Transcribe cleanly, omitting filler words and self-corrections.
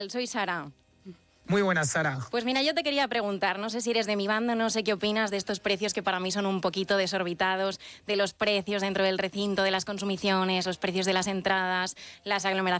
Soy Sara. Muy buenas, Sara. Pues mira, yo te quería preguntar, no sé si eres de mi bando, no sé qué opinas de estos precios que para mí son un poquito desorbitados, de los precios dentro del recinto, de las consumiciones, los precios de las entradas, las aglomeraciones